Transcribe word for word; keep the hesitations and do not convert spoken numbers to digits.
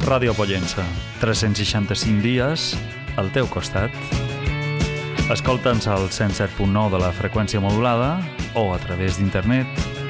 Ràdio Pollença, tres-cents seixanta-cinc dies al teu costat. Escolta'ns al cent set punt nou de la freqüència modulada o a través d'internet